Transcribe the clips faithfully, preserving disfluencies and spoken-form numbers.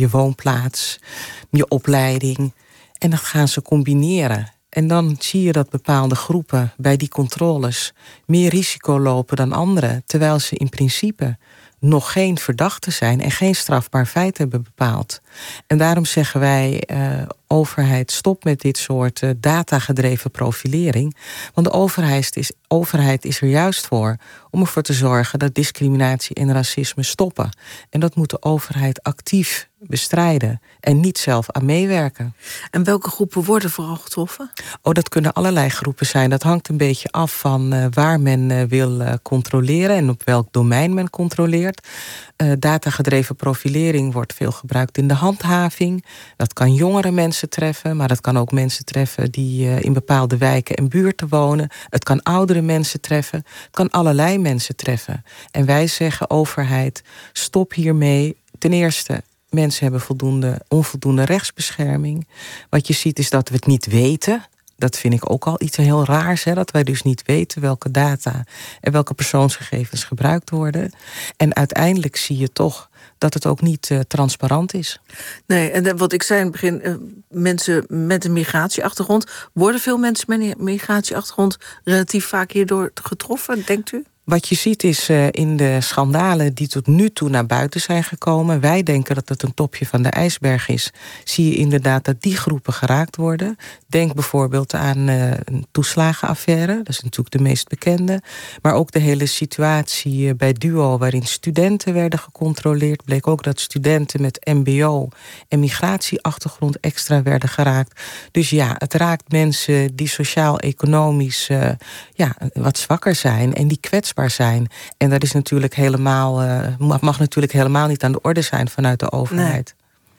je woonplaats, je opleiding. En dat gaan ze combineren. En dan zie je dat bepaalde groepen bij die controles meer risico lopen dan anderen, terwijl ze in principe nog geen verdachte zijn en geen strafbaar feit hebben bepaald. En daarom zeggen wij, uh, overheid, stop met dit soort uh, datagedreven profilering. Want de overheid is, overheid is er juist voor om ervoor te zorgen dat discriminatie en racisme stoppen. En dat moet de overheid actief bestrijden en niet zelf aan meewerken. En welke groepen worden vooral getroffen? Oh, dat kunnen allerlei groepen zijn. Dat hangt een beetje af van uh, waar men uh, wil uh, controleren en op welk domein men controleert. Uh, datagedreven profilering wordt veel gebruikt in de handhaving. Dat kan jongere mensen treffen, maar dat kan ook mensen treffen die uh, in bepaalde wijken en buurten wonen. Het kan oudere mensen treffen. Het kan allerlei mensen treffen. En wij zeggen, overheid, stop hiermee. Ten eerste, mensen hebben voldoende, onvoldoende rechtsbescherming. Wat je ziet is dat we het niet weten. Dat vind ik ook al iets heel raars, hè, dat wij dus niet weten welke data en welke persoonsgegevens gebruikt worden. En uiteindelijk zie je toch dat het ook niet uh, transparant is. Nee, en wat ik zei in het begin, uh, mensen met een migratieachtergrond, worden veel mensen met een migratieachtergrond relatief vaak hierdoor getroffen, denkt u? Wat je ziet is uh, in de schandalen die tot nu toe naar buiten zijn gekomen, wij denken dat het een topje van de ijsberg is, zie je inderdaad dat die groepen geraakt worden. Denk bijvoorbeeld aan uh, een toeslagenaffaire, dat is natuurlijk de meest bekende. Maar ook de hele situatie uh, bij Duo, waarin studenten werden gecontroleerd. Bleek ook dat studenten met mbo en migratieachtergrond extra werden geraakt. Dus ja, het raakt mensen die sociaal-economisch uh, ja, wat zwakker zijn en die kwetsbaar zijn. En dat is natuurlijk helemaal, uh, mag, mag natuurlijk helemaal niet aan de orde zijn vanuit de overheid.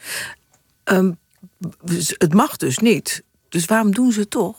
Nee. Um, het mag dus niet. Dus waarom doen ze het toch?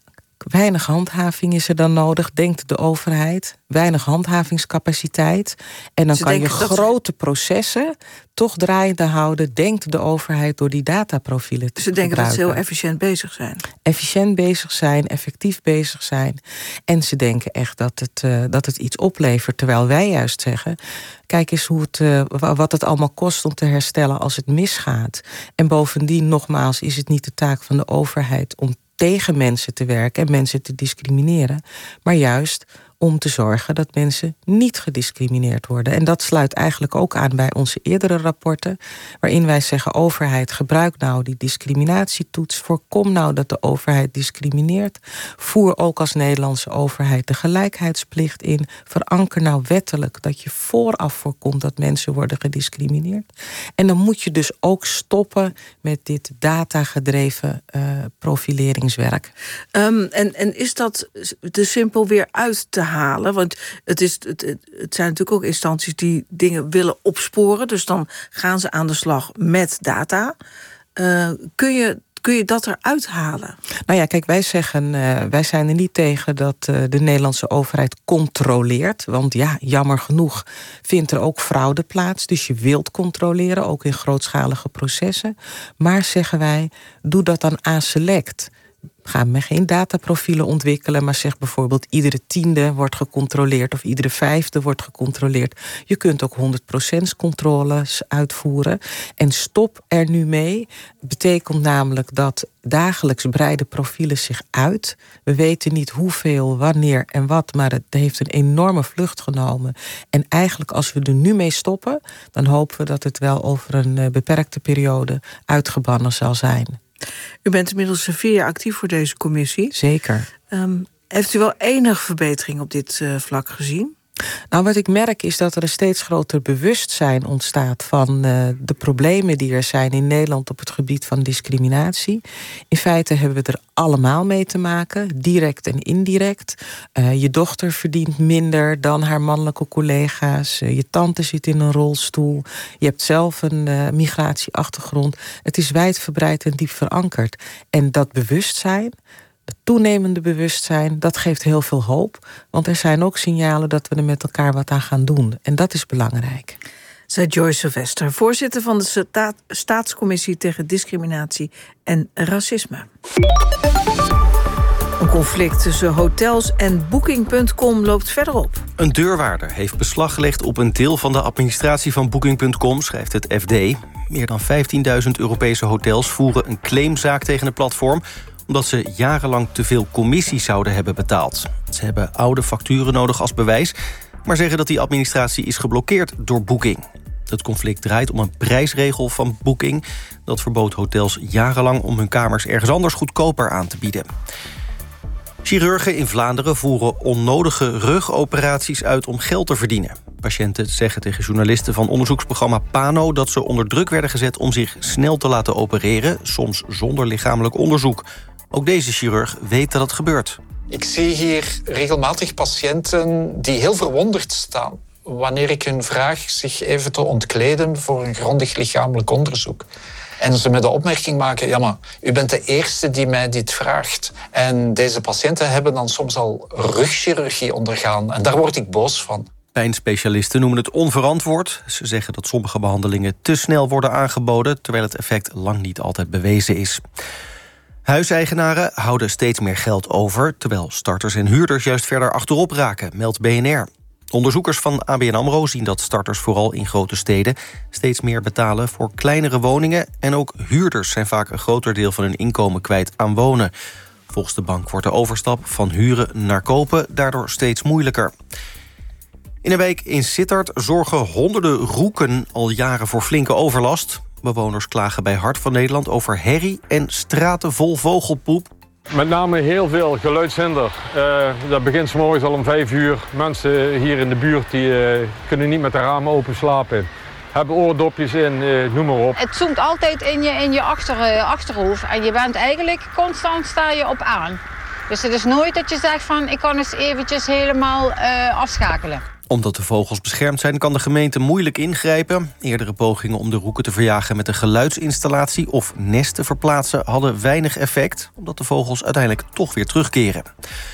Weinig handhaving is er dan nodig, denkt de overheid. Weinig handhavingscapaciteit. En dan ze kan je grote ze... processen toch draaiende houden, denkt de overheid, door die dataprofielen te Ze denken gebruiken. dat ze heel efficiënt bezig zijn. Efficiënt bezig zijn, effectief bezig zijn. En ze denken echt dat het, uh, dat het iets oplevert. Terwijl wij juist zeggen, kijk eens hoe het, uh, wat het allemaal kost om te herstellen als het misgaat. En bovendien, nogmaals, is het niet de taak van de overheid om tegen mensen te werken en mensen te discrimineren, maar juist om te zorgen dat mensen niet gediscrimineerd worden. En dat sluit eigenlijk ook aan bij onze eerdere rapporten, waarin wij zeggen, overheid, gebruik nou die discriminatietoets, voorkom nou dat de overheid discrimineert, voer ook als Nederlandse overheid de gelijkheidsplicht in, veranker nou wettelijk dat je vooraf voorkomt dat mensen worden gediscrimineerd. En dan moet je dus ook stoppen met dit datagedreven uh, profileringswerk. Um, en, en is dat te simpel weer uit te halen? Want het, is, het, het zijn natuurlijk ook instanties die dingen willen opsporen. Dus dan gaan ze aan de slag met data. Uh, kun je... Kun je dat eruit halen? Nou ja, kijk, wij zeggen, uh, wij zijn er niet tegen dat uh, de Nederlandse overheid controleert. Want ja, jammer genoeg vindt er ook fraude plaats. Dus je wilt controleren, ook in grootschalige processen. Maar zeggen wij, doe dat dan aselect. Ga maar geen dataprofielen ontwikkelen, maar zeg bijvoorbeeld iedere tiende wordt gecontroleerd of iedere vijfde wordt gecontroleerd. Je kunt ook honderd procent controles uitvoeren. En stop er nu mee. Betekent namelijk dat dagelijks breiden profielen zich uit. We weten niet hoeveel, wanneer en wat, maar het heeft een enorme vlucht genomen. En eigenlijk als we er nu mee stoppen, dan hopen we dat het wel over een beperkte periode uitgebannen zal zijn. U bent inmiddels vier jaar actief voor deze commissie. Zeker. Um, heeft u wel enige verbetering op dit uh, vlak gezien? Nou, wat ik merk is dat er een steeds groter bewustzijn ontstaat van uh, de problemen die er zijn in Nederland op het gebied van discriminatie. In feite hebben we er allemaal mee te maken, direct en indirect. Uh, je dochter verdient minder dan haar mannelijke collega's. Uh, je tante zit in een rolstoel. Je hebt zelf een uh, migratieachtergrond. Het is wijdverbreid en diep verankerd. En dat bewustzijn, het toenemende bewustzijn, dat geeft heel veel hoop. Want er zijn ook signalen dat we er met elkaar wat aan gaan doen. En dat is belangrijk. Zei Joy Sylvester, voorzitter van de Sta- Staatscommissie tegen Discriminatie en Racisme. Een conflict tussen hotels en Booking punt com loopt verder op. Een deurwaarder heeft beslag gelegd op een deel van de administratie van Booking punt com, schrijft het F D. Meer dan vijftienduizend Europese hotels voeren een claimzaak tegen het platform, omdat ze jarenlang te veel commissies zouden hebben betaald. Ze hebben oude facturen nodig als bewijs, maar zeggen dat die administratie is geblokkeerd door Booking. Het conflict draait om een prijsregel van Booking. Dat verbood hotels jarenlang om hun kamers ergens anders goedkoper aan te bieden. Chirurgen in Vlaanderen voeren onnodige rugoperaties uit om geld te verdienen. Patiënten zeggen tegen journalisten van onderzoeksprogramma PANO dat ze onder druk werden gezet om zich snel te laten opereren, soms zonder lichamelijk onderzoek. Ook deze chirurg weet dat het gebeurt. Ik zie hier regelmatig patiënten die heel verwonderd staan wanneer ik hun vraag zich even te ontkleden voor een grondig lichamelijk onderzoek. En ze met de opmerking maken, ja maar, u bent de eerste die mij dit vraagt. En deze patiënten hebben dan soms al rugchirurgie ondergaan. En daar word ik boos van. Pijnspecialisten noemen het onverantwoord. Ze zeggen dat sommige behandelingen te snel worden aangeboden, terwijl het effect lang niet altijd bewezen is. Huiseigenaren houden steeds meer geld over, terwijl starters en huurders juist verder achterop raken, meldt B N R. Onderzoekers van A B N AMRO zien dat starters vooral in grote steden steeds meer betalen voor kleinere woningen, en ook huurders zijn vaak een groter deel van hun inkomen kwijt aan wonen. Volgens de bank wordt de overstap van huren naar kopen daardoor steeds moeilijker. In een wijk in Sittard zorgen honderden roeken al jaren voor flinke overlast. Bewoners klagen bij Hart van Nederland over herrie en straten vol vogelpoep. Met name heel veel geluidshinder. Uh, dat begint 's morgens al om vijf uur. Mensen hier in de buurt die, uh, kunnen niet met de ramen open slapen. Hebben oordopjes in, uh, noem maar op. Het zoomt altijd in je, in je achter, uh, achterhoofd. En je bent eigenlijk constant sta je op aan. Dus het is nooit dat je zegt van ik kan eens eventjes helemaal uh, afschakelen. Omdat de vogels beschermd zijn, kan de gemeente moeilijk ingrijpen. Eerdere pogingen om de roeken te verjagen met een geluidsinstallatie of nesten verplaatsen hadden weinig effect, omdat de vogels uiteindelijk toch weer terugkeren.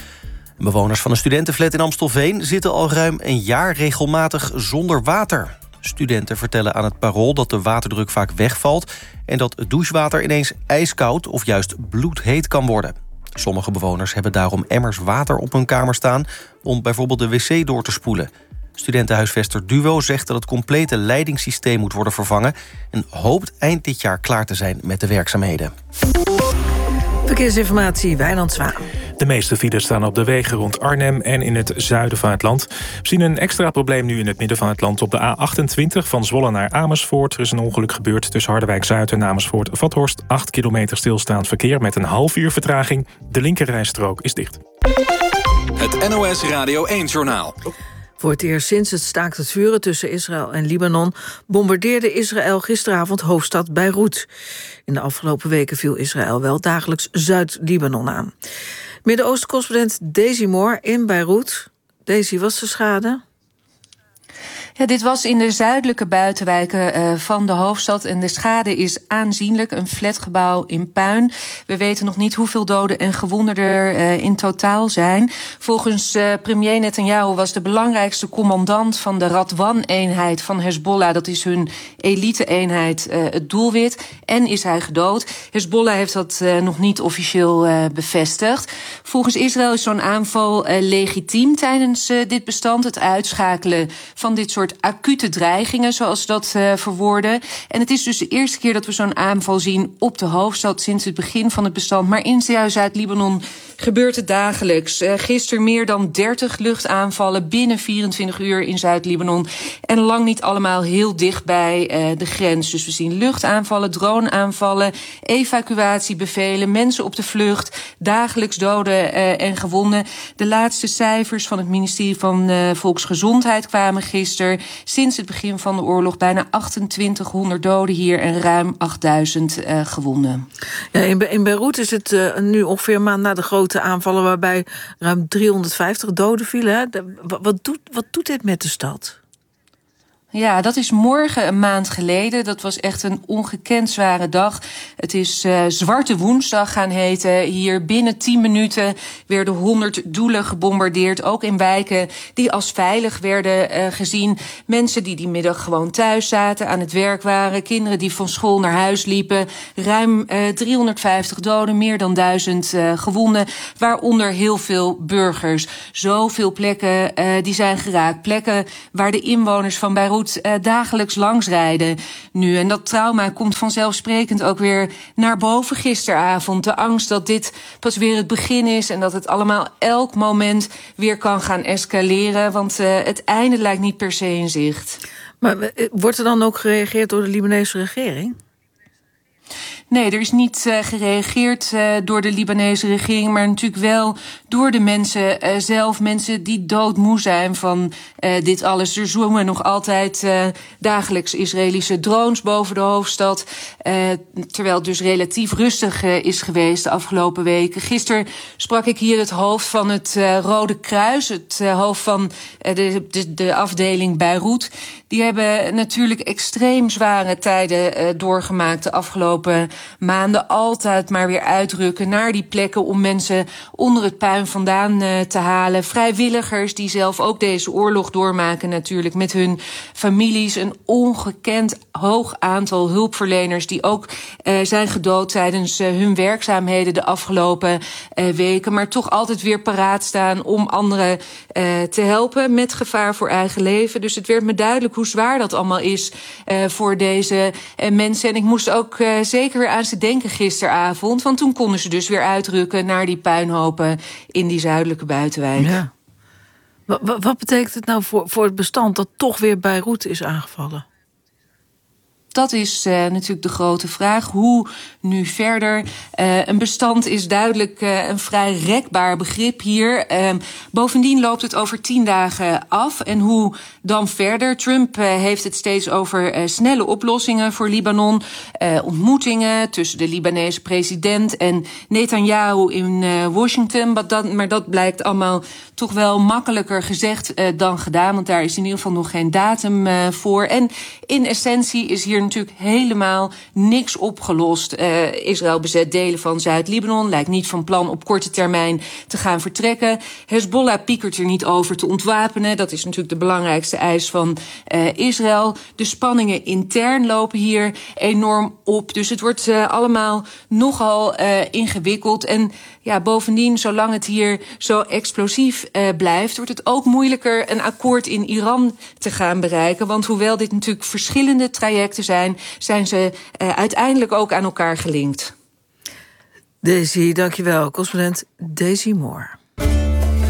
Bewoners van een studentenflat in Amstelveen zitten al ruim een jaar regelmatig zonder water. Studenten vertellen aan het Parool dat de waterdruk vaak wegvalt en dat het douchewater ineens ijskoud of juist bloedheet kan worden. Sommige bewoners hebben daarom emmers water op hun kamer staan om bijvoorbeeld de wc door te spoelen. Studentenhuisvester Duo zegt dat het complete leidingssysteem moet worden vervangen en hoopt eind dit jaar klaar te zijn met de werkzaamheden. Verkeersinformatie, Wijnand Zwaan. De meeste files staan op de wegen rond Arnhem en in het zuiden van het land. We zien een extra probleem nu in het midden van het land op de A achtentwintig van Zwolle naar Amersfoort. Er is een ongeluk gebeurd tussen Harderwijk-Zuid en Amersfoort-Vathorst. acht kilometer stilstaand verkeer met een half uur vertraging. De linkerrijstrook is dicht. Het N O S Radio één-journaal. Voor het eerst sinds het staakt het vuren tussen Israël en Libanon bombardeerde Israël gisteravond hoofdstad Beirut. In de afgelopen weken viel Israël wel dagelijks Zuid-Libanon aan. Midden-Oosten-correspondent Daisy Moore in Beirut. Daisy, wat is de schade? Ja, dit was in de zuidelijke buitenwijken uh, van de hoofdstad en de schade is aanzienlijk. Een flatgebouw in puin. We weten nog niet hoeveel doden en gewonden er uh, in totaal zijn. Volgens uh, premier Netanyahu was de belangrijkste commandant van de Radwan-eenheid van Hezbollah, dat is hun elite-eenheid, uh, het doelwit. En is hij gedood. Hezbollah heeft dat uh, nog niet officieel uh, bevestigd. Volgens Israël is zo'n aanval uh, legitiem tijdens uh, dit bestand. Het uitschakelen van dit soort acute dreigingen, zoals dat uh, verwoorden. En het is dus de eerste keer dat we zo'n aanval zien op de hoofdstad sinds het begin van het bestand. Maar in Zuid-Libanon gebeurt het dagelijks. Uh, gisteren meer dan dertig luchtaanvallen binnen vierentwintig uur in Zuid-Libanon. En lang niet allemaal heel dicht bij uh, de grens. Dus we zien luchtaanvallen, droneaanvallen, evacuatiebevelen, mensen op de vlucht, dagelijks doden uh, en gewonden. De laatste cijfers van het ministerie van uh, Volksgezondheid kwamen gisteren. Sinds het begin van de oorlog bijna achtentwintighonderd doden hier en ruim achtduizend uh, gewonden. Ja, in, in Beirut is het uh, nu ongeveer een maand na de grote aanvallen waarbij ruim driehonderdvijftig doden vielen. Hè? De, wat, doet, wat doet dit met de stad? Ja, dat is morgen een maand geleden. Dat was echt een ongekend zware dag. Het is uh, Zwarte Woensdag gaan heten. Hier binnen tien minuten werden honderd doelen gebombardeerd. Ook in wijken die als veilig werden uh, gezien. Mensen die die middag gewoon thuis zaten, aan het werk waren. Kinderen die van school naar huis liepen. Ruim uh, driehonderdvijftig doden, meer dan duizend uh, gewonden. Waaronder heel veel burgers. Zoveel plekken uh, die zijn geraakt. Plekken waar de inwoners van Beirut Beirut uh, dagelijks langsrijden nu. En dat trauma komt vanzelfsprekend ook weer naar boven gisteravond. De angst dat dit pas weer het begin is en dat het allemaal elk moment weer kan gaan escaleren. Want uh, het einde lijkt niet per se in zicht. Maar wordt er dan ook gereageerd door de Libanese regering? Nee, er is niet uh, gereageerd uh, door de Libanese regering, maar natuurlijk wel door de mensen uh, zelf. Mensen die doodmoe zijn van uh, dit alles. Er zoomen nog altijd uh, dagelijks Israëlische drones boven de hoofdstad. Uh, terwijl het dus relatief rustig uh, is geweest de afgelopen weken. Gisteren sprak ik hier het hoofd van het uh, Rode Kruis. Het uh, hoofd van uh, de, de, de afdeling Beirut. Die hebben natuurlijk extreem zware tijden uh, doorgemaakt de afgelopen maanden. Altijd maar weer uitrukken naar die plekken om mensen onder het puin vandaan uh, te halen. Vrijwilligers die zelf ook deze oorlog doormaken natuurlijk met hun families. Een ongekend hoog aantal hulpverleners die ook uh, zijn gedood tijdens uh, hun werkzaamheden de afgelopen uh, weken. Maar toch altijd weer paraat staan om anderen uh, te helpen met gevaar voor eigen leven. Dus het werd me duidelijk hoe zwaar dat allemaal is uh, voor deze uh, mensen. En ik moest ook uh, zeker weer aan ze denken gisteravond. Want toen konden ze dus weer uitrukken naar die puinhopen in die zuidelijke buitenwijk. Ja. Wat, wat betekent het nou voor, voor het bestand dat toch weer Beirut is aangevallen? Dat is uh, natuurlijk de grote vraag. Hoe nu verder? Uh, een bestand is duidelijk uh, een vrij rekbaar begrip hier. Uh, bovendien loopt het over tien dagen af. En hoe dan verder? Trump uh, heeft het steeds over uh, snelle oplossingen voor Libanon. Uh, ontmoetingen tussen de Libanese president en Netanyahu in uh, Washington. Maar dat, maar dat blijkt allemaal toch wel makkelijker gezegd uh, dan gedaan. Want daar is in ieder geval nog geen datum uh, voor. En in essentie is hier natuurlijk helemaal niks opgelost. Uh, Israël bezet delen van Zuid-Libanon, lijkt niet van plan op korte termijn te gaan vertrekken. Hezbollah piekert er niet over te ontwapenen. Dat is natuurlijk de belangrijkste eis van uh, Israël. De spanningen intern lopen hier enorm op. Dus het wordt uh, allemaal nogal uh, ingewikkeld. En ja, bovendien, zolang het hier zo explosief uh, blijft, wordt het ook moeilijker een akkoord in Iran te gaan bereiken. Want hoewel dit natuurlijk verschillende trajecten zijn, zijn ze uh, uiteindelijk ook aan elkaar gelinkt. Daisy, dankjewel. Correspondent Daisy Moore.